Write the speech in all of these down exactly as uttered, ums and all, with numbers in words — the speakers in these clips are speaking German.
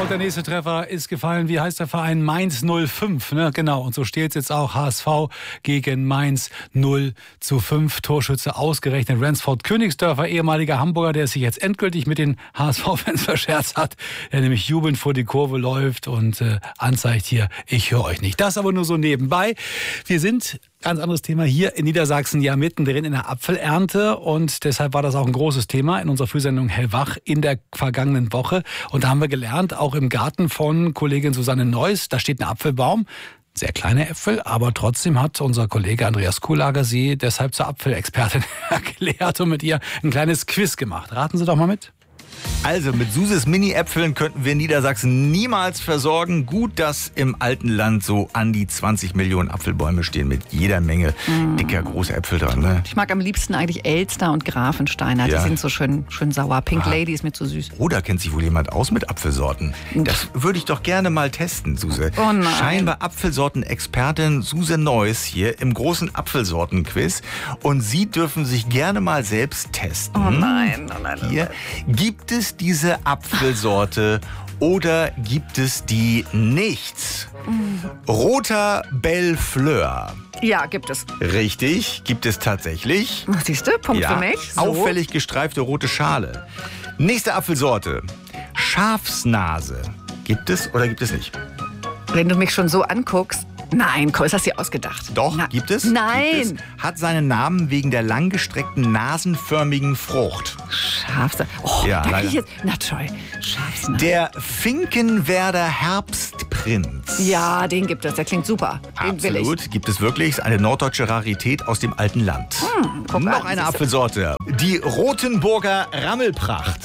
Und der nächste Treffer ist gefallen. Wie heißt der Verein? Mainz null fünf. Ne? Genau. Und so steht es jetzt auch. H S V gegen Mainz null zu fünf. Torschütze ausgerechnet Ransford Königsdörfer, ehemaliger Hamburger, der sich jetzt endgültig mit den H S V-Fans verscherzt hat. Der nämlich jubelnd vor die Kurve läuft und äh, anzeigt hier, ich höre euch nicht. Das aber nur so nebenbei. Wir sind, ganz anderes Thema, hier in Niedersachsen ja mittendrin in der Apfelernte. Und deshalb war das auch ein großes Thema in unserer Frühsendung Hellwach in der vergangenen Woche. Und da haben wir gelernt, auch im Garten von Kollegin Susanne Neuss, da steht ein Apfelbaum. Sehr kleine Äpfel, aber trotzdem hat unser Kollege Andreas Kuhlager sie deshalb zur Apfelexpertin erklärt und mit ihr ein kleines Quiz gemacht. Raten Sie doch mal mit. Also mit Suses Mini-Äpfeln könnten wir Niedersachsen niemals versorgen. Gut, dass im alten Land so an die zwanzig Millionen Apfelbäume stehen mit jeder Menge mm. dicker große Äpfel dran. Ne? Ich mag am liebsten eigentlich Elster und Grafensteiner. Ja. Die sind so schön, schön sauer. Pink ah. Lady ist mir zu süß. Oh, da kennt sich wohl jemand aus mit Apfelsorten. Das würde ich doch gerne mal testen, Suse. Oh nein. Scheinbar Apfelsorten-Expertin Suse Neuss hier im großen Apfelsorten-Quiz. Und Sie dürfen sich gerne mal selbst testen. Oh nein, oh nein. Hier. Gibt es diese Apfelsorte oder gibt es die nicht? Mm. Roter Bellefleur. Ja, gibt es. Richtig, gibt es tatsächlich. Ach, siehst du, Punkt ja, für mich. So. Auffällig gestreifte rote Schale. Nächste Apfelsorte. Schafsnase. Gibt es oder gibt es nicht? Wenn du mich schon so anguckst. Nein, komm, das hast du dir ausgedacht. Doch, Na, gibt es? Nein. Gibt es. Hat seinen Namen wegen der langgestreckten nasenförmigen Frucht. Schafsnase. Oh, ja, da leider. krieg ich jetzt. Na toll. Schafsnase. Der Finkenwerder Herbstprinz. Ja, den gibt es. Der klingt super. Den Absolut, will ich. gibt es wirklich. Ist eine norddeutsche Rarität aus dem alten Land. Hm, guck Noch an, eine siehste. Apfelsorte. Die Rotenburger Rammelpracht.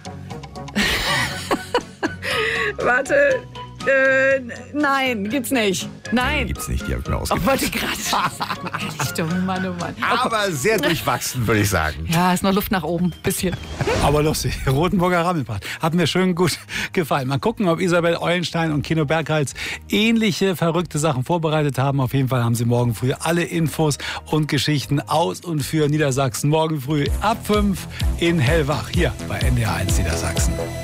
Warte. Äh, nein, gibt's nicht. Nein. Gibt's nicht, die habe ich mir Oh, ausgedacht. wollte ich gerade sagen. Ehrlich, du Mann, oh Mann. Oh, Aber sehr durchwachsen, würde ich sagen. ja, ist noch Luft nach oben. Bisschen. Aber lustig. Rotenburger Rammelpracht. Hat mir schön gut gefallen. Mal gucken, ob Isabel Eulenstein und Kino Bergholz ähnliche verrückte Sachen vorbereitet haben. Auf jeden Fall haben sie morgen früh alle Infos und Geschichten aus und für Niedersachsen. Morgen früh ab fünf in Hellwach. Hier bei N D R eins Niedersachsen.